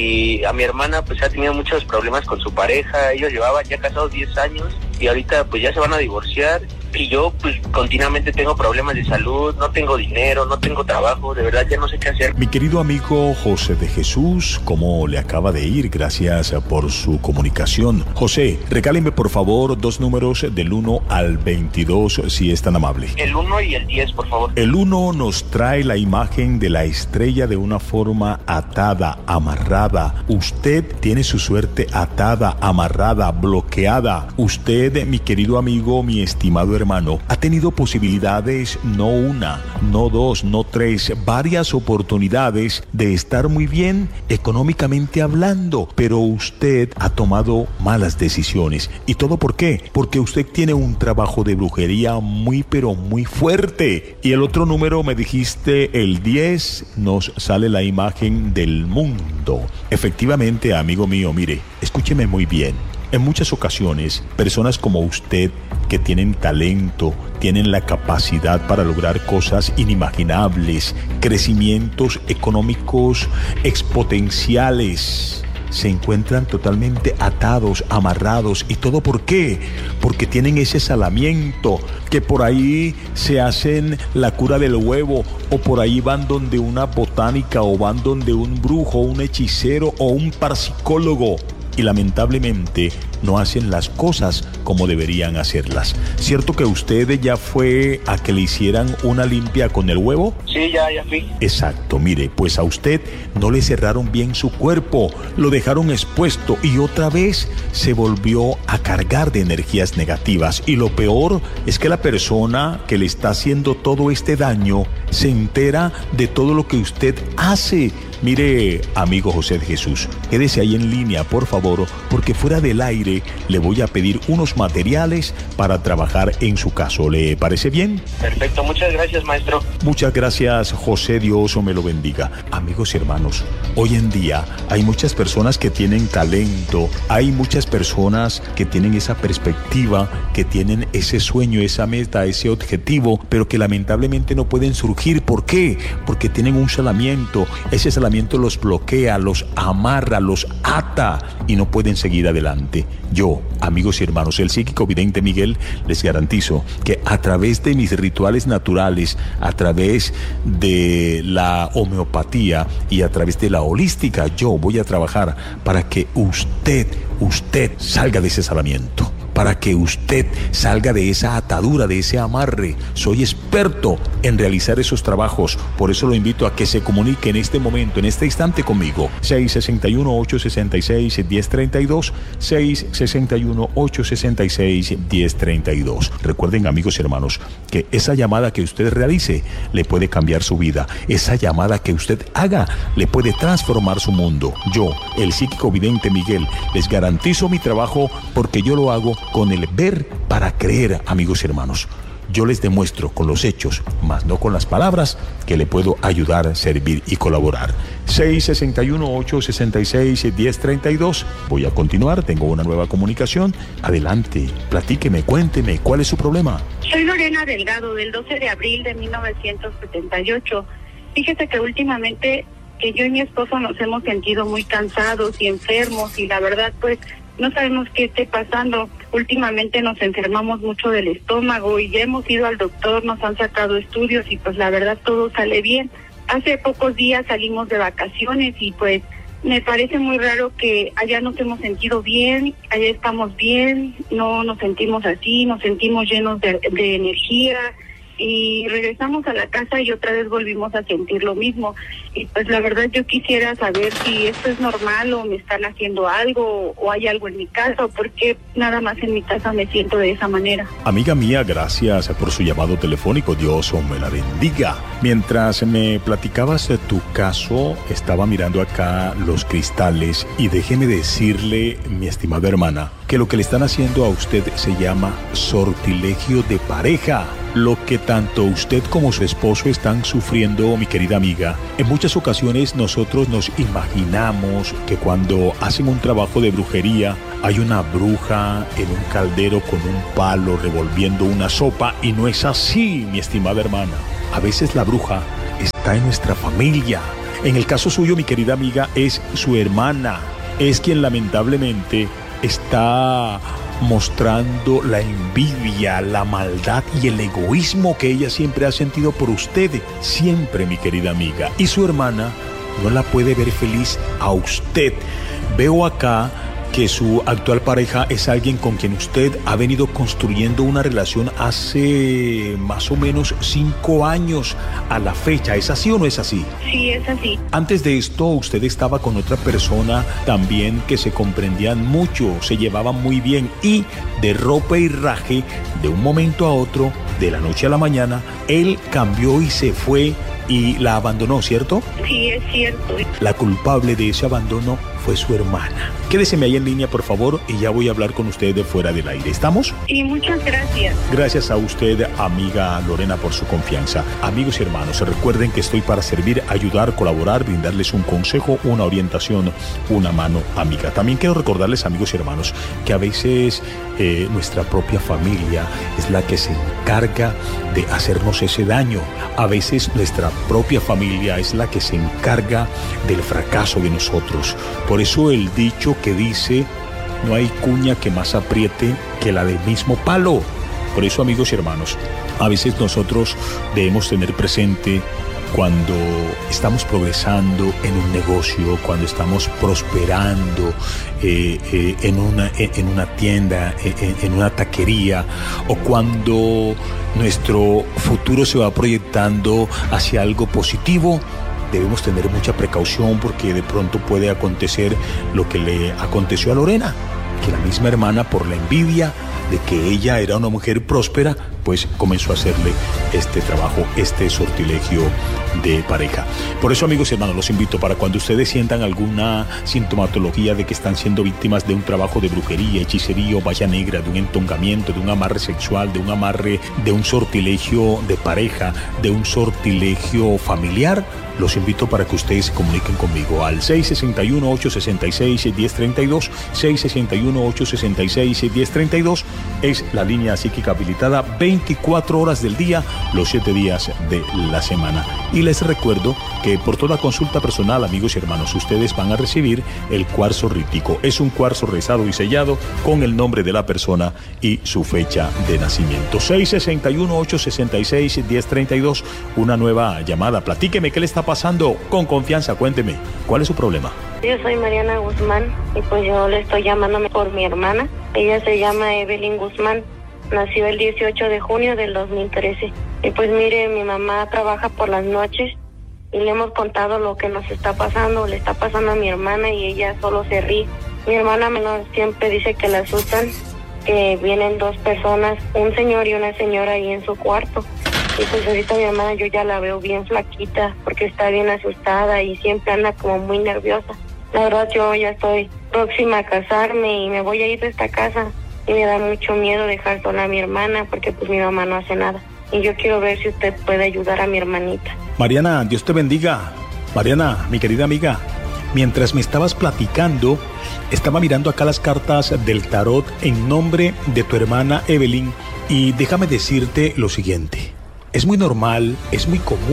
y a mi hermana pues ha tenido muchos problemas con su pareja. Ellos llevaban ya casados diez años y ahorita pues ya se van a divorciar, y yo pues continuamente tengo problemas de salud, no tengo dinero, no tengo trabajo, de verdad ya no sé qué hacer. Mi querido amigo José de Jesús, ¿cómo le acaba de ir? Gracias por su comunicación. José, regáleme por favor dos números del uno al veintidós, si es tan amable. El uno y el diez, por favor. El uno nos trae la imagen de la estrella de una forma atada, amarrada. Usted tiene su suerte atada, amarrada, bloqueada. Usted, mi querido amigo, mi estimado hermano, ha tenido posibilidades, no una, no dos, no tres, varias oportunidades de estar muy bien económicamente hablando, pero usted ha tomado malas decisiones. ¿Y todo por qué? Porque usted tiene un trabajo de brujería muy pero muy fuerte. Y el otro número me dijiste, el diez, nos sale la imagen del mundo. Efectivamente, amigo mío, mire, escúcheme muy bien. En muchas ocasiones, personas como usted que tienen talento, tienen la capacidad para lograr cosas inimaginables, crecimientos económicos exponenciales, se encuentran totalmente atados, amarrados. ¿Y todo por qué? Porque tienen ese salamiento, que por ahí se hacen la cura del huevo, o por ahí van donde una botánica, o van donde un brujo, un hechicero o un parapsicólogo, y lamentablemente no hacen las cosas como deberían hacerlas. ¿Cierto que usted ya fue a que le hicieran una limpia con el huevo? Sí, ya, ya fui. Exacto, mire, pues a usted no le cerraron bien su cuerpo, lo dejaron expuesto y otra vez se volvió a cargar de energías negativas. Y lo peor es que la persona que le está haciendo todo este daño se entera de todo lo que usted hace. Mire, amigo José de Jesús, quédese ahí en línea, por favor, porque fuera del aire le voy a pedir unos materiales para trabajar en su caso. ¿Le parece bien? Perfecto, muchas gracias, maestro. Muchas gracias, José, Dios me lo bendiga. Amigos y hermanos, hoy en día hay muchas personas que tienen talento, hay muchas personas que tienen esa perspectiva, que tienen ese sueño, esa meta, ese objetivo, pero que lamentablemente no pueden surgir. ¿Por qué? Porque tienen un salamiento. Ese salamiento los bloquea, los amarra, los ata y no pueden seguir adelante. Yo, amigos y hermanos, el psíquico vidente Miguel, les garantizo que a través de mis rituales naturales, a través de la homeopatía y a través de la holística, yo voy a trabajar para que usted, usted salga de ese salamiento, para que usted salga de esa atadura, de ese amarre. Soy experto en realizar esos trabajos, por eso lo invito a que se comunique en este momento, en este instante conmigo. seis seis uno, ocho seis seis, uno cero tres dos, seis seis uno, ocho seis seis, uno cero tres dos. Recuerden, amigos y hermanos, que esa llamada que usted realice le puede cambiar su vida. Esa llamada que usted haga le puede transformar su mundo. Yo, el psíquico vidente Miguel, les garantizo mi trabajo porque yo lo hago con el ver para creer, amigos y hermanos. Yo les demuestro con los hechos, más no con las palabras, que le puedo ayudar, servir y colaborar. seis seis uno, ocho seis seis, uno cero tres dos. Voy a continuar, tengo una nueva comunicación. Adelante, platíqueme, cuénteme, ¿cuál es su problema? Soy Lorena Delgado, del doce de abril de mil novecientos setenta y ocho. Fíjese que últimamente que yo y mi esposo nos hemos sentido muy cansados y enfermos y la verdad pues no sabemos qué esté pasando. Últimamente nos enfermamos mucho del estómago y ya hemos ido al doctor, nos han sacado estudios y pues la verdad todo sale bien. Hace pocos días salimos de vacaciones y pues me parece muy raro que allá nos hemos sentido bien, allá estamos bien, no nos sentimos así, nos sentimos llenos de, de energía y regresamos a la casa y otra vez volvimos a sentir lo mismo. Y pues la verdad yo quisiera saber si esto es normal o me están haciendo algo o hay algo en mi casa o por qué nada más en mi casa me siento de esa manera. Amiga mía, gracias por su llamado telefónico. Dios me la bendiga. Mientras me platicabas de tu caso, estaba mirando acá los cristales y déjeme decirle, mi estimada hermana, que lo que le están haciendo a usted se llama sortilegio de pareja. Lo que tanto usted como su esposo están sufriendo, mi querida amiga. En muchas ocasiones nosotros nos imaginamos que cuando hacen un trabajo de brujería hay una bruja en un caldero con un palo revolviendo una sopa y no es así, mi estimada hermana. A veces la bruja está en nuestra familia. En el caso suyo, mi querida amiga, es su hermana. Es quien lamentablemente está mostrando la envidia, la maldad y el egoísmo que ella siempre ha sentido por usted, siempre, mi querida amiga. Y su hermana no la puede ver feliz a usted. Veo acá que su actual pareja es alguien con quien usted ha venido construyendo una relación hace más o menos cinco años a la fecha. ¿Es así o no es así? Sí, es así. Antes de esto, usted estaba con otra persona también que se comprendían mucho, se llevaban muy bien y de ropa y raje, de un momento a otro, de la noche a la mañana, él cambió y se fue y la abandonó, ¿cierto? Sí, es cierto. La culpable de ese abandono fue su hermana. Quédeseme ahí en línea, por favor, y ya voy a hablar con usted de fuera del aire. ¿Estamos? Sí, muchas gracias. Gracias a usted, amiga Lorena, por su confianza. Amigos y hermanos, recuerden que estoy para servir, ayudar, colaborar, brindarles un consejo, una orientación, una mano amiga. También quiero recordarles, amigos y hermanos, que a veces eh, nuestra propia familia es la que se encarga de hacernos ese daño. A veces nuestra propia familia es la que se encarga del fracaso de nosotros. Por eso el dicho que dice, no hay cuña que más apriete que la del mismo palo. Por eso, amigos y hermanos, a veces nosotros debemos tener presente cuando estamos progresando en un negocio, cuando estamos prosperando eh, eh, en, una, en una tienda, en, en una taquería, o cuando nuestro futuro se va proyectando hacia algo positivo, debemos tener mucha precaución porque de pronto puede acontecer lo que le aconteció a Lorena, que la misma hermana, por la envidia de que ella era una mujer próspera, pues comenzó a hacerle este trabajo, este sortilegio de pareja. Por eso, amigos y hermanos, los invito para cuando ustedes sientan alguna sintomatología de que están siendo víctimas de un trabajo de brujería, hechicería o valla negra, de un entongamiento, de un amarre sexual, de un amarre, de un sortilegio de pareja, de un sortilegio familiar, los invito para que ustedes se comuniquen conmigo al seis seis uno, ocho seis seis, uno cero tres dos, seis seis uno, ocho seis seis, uno cero tres dos, es la línea psíquica habilitada veinticuatro horas del día, los siete días de la semana. Y les recuerdo que por toda consulta personal, amigos y hermanos, ustedes van a recibir el cuarzo rítico. Es un cuarzo rezado y sellado con el nombre de la persona y su fecha de nacimiento. seis seis uno, ocho seis seis, uno cero tres dos, una nueva llamada. Platíqueme qué le está pasando con confianza, cuénteme, ¿cuál es su problema? Yo soy Mariana Guzmán y pues yo le estoy llamándome por mi hermana. Ella se llama Evelyn Guzmán. Nació el dieciocho de junio del dos mil trece. Y pues mire, mi mamá trabaja por las noches y le hemos contado lo que nos está pasando, le está pasando a mi hermana y ella solo se ríe. Mi hermana menor siempre dice que la asustan, que vienen dos personas, un señor y una señora ahí en su cuarto. Y pues ahorita mi hermana yo ya la veo bien flaquita porque está bien asustada y siempre anda como muy nerviosa. La verdad yo ya estoy próxima a casarme y me voy a ir de esta casa y me da mucho miedo dejar sola a mi hermana porque pues mi mamá no hace nada. Y yo quiero ver si usted puede ayudar a mi hermanita. Mariana, Dios te bendiga. Mariana, mi querida amiga, mientras me estabas platicando, estaba mirando acá las cartas del tarot en nombre de tu hermana Evelyn y déjame decirte lo siguiente. Es muy normal, es muy común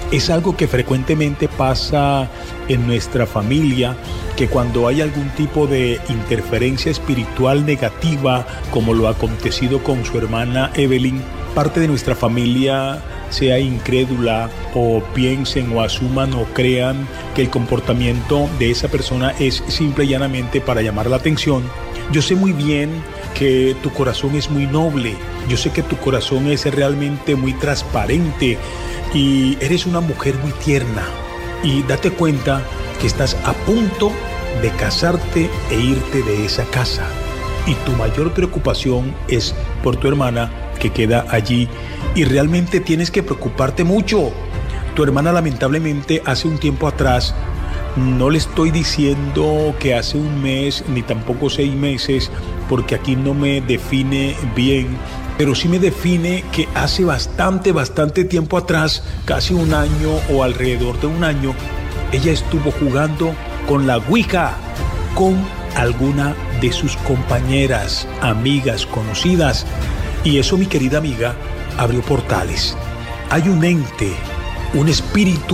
Es algo que frecuentemente pasa en nuestra familia, que cuando hay algún tipo de interferencia espiritual negativa, como lo ha acontecido con su hermana Evelyn, parte de nuestra familia sea incrédula o piensen o asuman o crean que el comportamiento de esa persona es simple y llanamente para llamar la atención. Yo sé muy bien que tu corazón es muy noble, yo sé que tu corazón es realmente muy transparente y eres una mujer muy tierna, y date cuenta que estás a punto de casarte e irte de esa casa, y tu mayor preocupación es por tu hermana que queda allí, y realmente tienes que preocuparte mucho. Tu hermana lamentablemente hace un tiempo atrás, no le estoy diciendo que hace un mes ni tampoco seis meses, porque aquí no me define bien, pero sí me define que hace bastante, bastante tiempo atrás, casi un año o alrededor de un año, ella estuvo jugando con la Ouija, con alguna de sus compañeras, amigas, conocidas, y eso, mi querida amiga, abrió portales. Hay un ente, un espíritu